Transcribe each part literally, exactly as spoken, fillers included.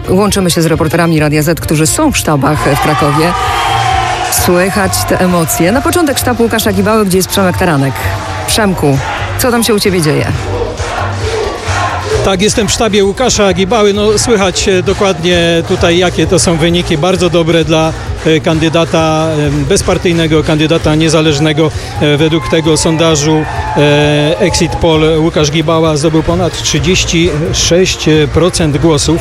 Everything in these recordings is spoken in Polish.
Łączymy się z reporterami Radia Z, którzy są w sztabach w Krakowie. Słychać te emocje. Na początek sztab Łukasza Gibały, gdzie jest Przemek Taranek. Przemku, co tam się u ciebie dzieje? Tak, jestem w sztabie Łukasza Gibały. No, słychać dokładnie tutaj, jakie to są wyniki. Bardzo dobre dla kandydata bezpartyjnego, kandydata niezależnego. Według tego sondażu Exit Poll Łukasz Gibała zdobył ponad trzydzieści sześć procent głosów.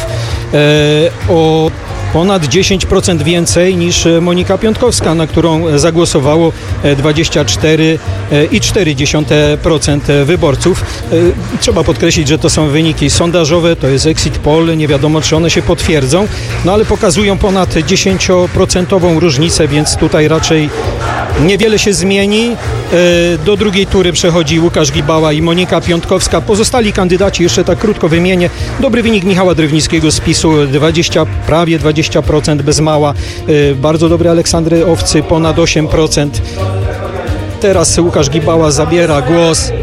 O ponad dziesięć procent więcej niż Monika Piątkowska, na którą zagłosowało dwadzieścia cztery i cztery dziesiąte procent wyborców. Trzeba podkreślić, że to są wyniki sondażowe, to jest Exit Poll, nie wiadomo, czy one się potwierdzą, no ale pokazują ponad dziesięcioprocentową różnicę, więc tutaj raczej niewiele się zmieni. Do drugiej tury przechodzi Łukasz Gibała i Monika Piątkowska. Pozostali kandydaci, jeszcze tak krótko wymienię. Dobry wynik Michała Drewnickiego z PiSu, dwadzieścia, prawie dwadzieścia procent bez mała. Bardzo dobry Aleksandry Owcy, ponad osiem procent. Teraz Łukasz Gibała zabiera głos.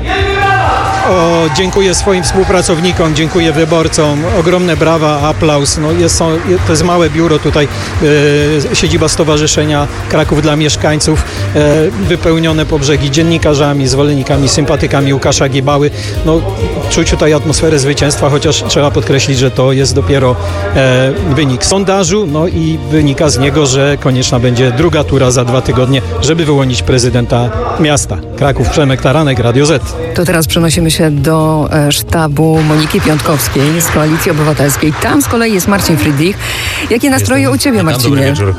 O, dziękuję swoim współpracownikom, dziękuję wyborcom. Ogromne brawa, aplauz. No jest, to jest małe biuro tutaj, e, siedziba Stowarzyszenia Kraków dla Mieszkańców, e, wypełnione po brzegi dziennikarzami, zwolennikami, sympatykami Łukasza Gibały. No, czuć tutaj atmosferę zwycięstwa, chociaż trzeba podkreślić, że to jest dopiero e, wynik sondażu, no i wynika z niego, że konieczna będzie druga tura za dwa tygodnie, żeby wyłonić prezydenta miasta. Kraków, Przemek Taranek, Radio Z. To teraz przenosimy się do sztabu Moniki Piątkowskiej z Koalicji Obywatelskiej. Tam z kolei jest Marcin Friedrich. Jakie nastroje Jestem. u ciebie, Marcinie? Dobry wieczór.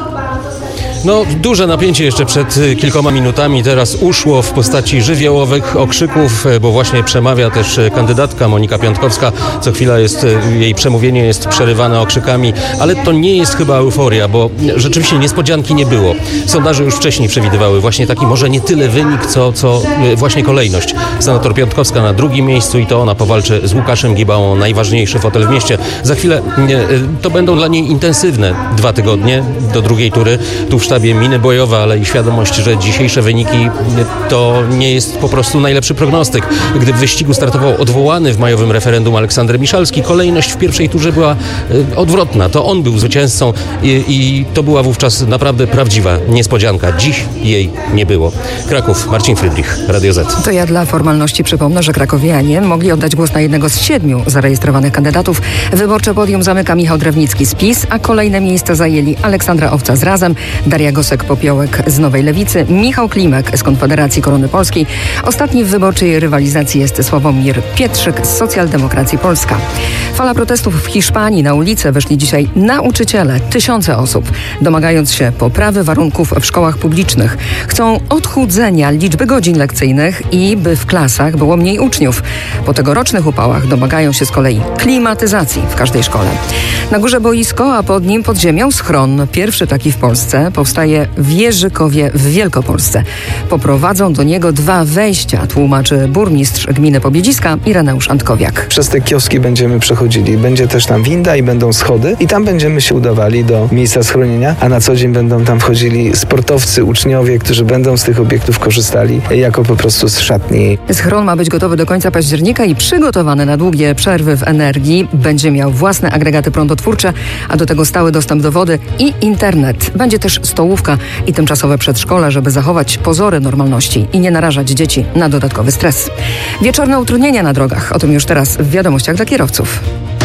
No, duże napięcie jeszcze przed kilkoma minutami. Teraz uszło w postaci żywiołowych okrzyków, bo właśnie przemawia też kandydatka Monika Piątkowska. Co chwila jest, jej przemówienie jest przerywane okrzykami, ale to nie jest chyba euforia, bo rzeczywiście niespodzianki nie było. Sondaże już wcześniej przewidywały właśnie taki może nie tyle wynik, co, co właśnie kolejność. Senator Piątkowska na drugim miejscu i to ona powalczy z Łukaszem Gibałą, najważniejszy fotel w mieście. Za chwilę to będą dla niej intensywne dwa tygodnie do drugiej tury. Tu w sztabie miny bojowe, ale i świadomość, że dzisiejsze wyniki to nie jest po prostu najlepszy prognostyk. Gdy w wyścigu startował odwołany w majowym referendum Aleksander Miszalski, kolejność w pierwszej turze była odwrotna. To on był zwycięzcą i, i to była wówczas naprawdę prawdziwa niespodzianka. Dziś jej nie było. Kraków, Marcin Friedrich, Radio Z. To ja dla formalności przypomnę, że krakowianie mogli oddać głos na jednego z siedmiu zarejestrowanych kandydatów. Wyborcze podium zamyka Michał Drewnicki z PiS, a kolejne miejsca zajęli Aleksandra Owca z Razem, Daria Gosek-Popiołek z Nowej Lewicy, Michał Klimek z Konfederacji Korony Polskiej. Ostatni w wyborczej rywalizacji jest Sławomir Pietrzyk z Socjaldemokracji Polska. Fala protestów w Hiszpanii. Na ulicę wyszli dzisiaj nauczyciele, tysiące osób, domagając się poprawy warunków w szkołach publicznych. Chcą odchudzenia liczby godzin lekcyjnych i by w klasach było mniej uczniów. Po tegorocznych upałach domagają się z kolei klimatyzacji w każdej szkole. Na górze boisko, a pod nim pod ziemią schron. Pierwszy taki w Polsce powstaje w Jerzykowie w Wielkopolsce. Poprowadzą do niego dwa wejścia, tłumaczy burmistrz gminy Pobiedziska Ireneusz Antkowiak. Przez te kioski będziemy przechodzili. Będzie też tam winda i będą schody i tam będziemy się udawali do miejsca schronienia, a na co dzień będą tam wchodzili sportowcy, uczniowie, którzy będą z tych obiektów korzystali jako po prostu z szatni. Schron ma być gotowy do końca października i przygotowany na długie przerwy w energii. Będzie miał własne agregaty prądotwórcze, a do tego stały dostęp do wody i internet. Będzie też stołówka i tymczasowe przedszkole, żeby zachować pozory normalności i nie narażać dzieci na dodatkowy stres. Wieczorne utrudnienia na drogach. O tym już teraz w wiadomościach dla kierowców.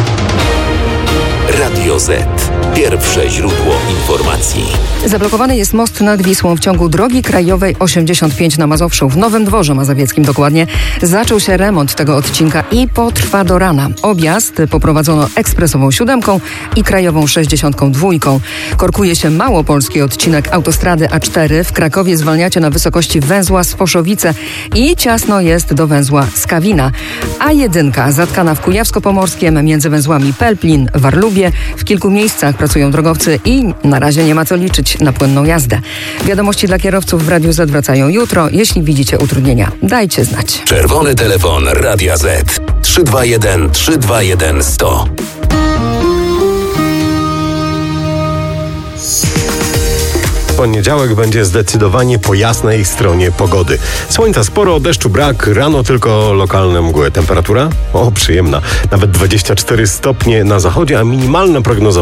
Radio Z. Pierwsze źródło informacji. Zablokowany jest most nad Wisłą w ciągu drogi krajowej osiemdziesiąt pięć na Mazowszu. W Nowym Dworze Mazowieckim dokładnie zaczął się remont tego odcinka i potrwa do rana. Objazd poprowadzono ekspresową siódemką i krajową sześćdziesiątką dwójką. Korkuje się małopolski odcinek autostrady A cztery. W Krakowie zwalniacie na wysokości węzła Sposzowice i ciasno jest do węzła Skawina. A jedynka zatkana w Kujawsko-Pomorskiem między węzłami Pelplin, Warlubie. W kilku miejscach pracują drogowcy i na razie nie ma co liczyć na płynną jazdę. Wiadomości dla kierowców w Radiu Z wracają jutro. Jeśli widzicie utrudnienia, dajcie znać. Czerwony telefon Radia Z trzy dwa jeden trzy dwa jeden sto. Poniedziałek będzie zdecydowanie po jasnej stronie pogody. Słońca sporo, deszczu brak, rano tylko lokalne mgły. Temperatura? O, przyjemna. Nawet dwadzieścia cztery stopnie na zachodzie, a minimalna prognozowana